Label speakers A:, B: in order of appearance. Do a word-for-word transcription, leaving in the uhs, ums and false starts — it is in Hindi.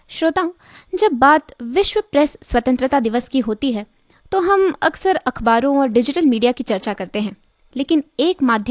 A: श्रोताओं, जब बात विश्व प्रेस स्वतंत्रता दिवस की होती है तो हम अक्सर अखबारों और डिजिटल मीडिया की चर्चा करते हैं, लेकिन एक माध्यम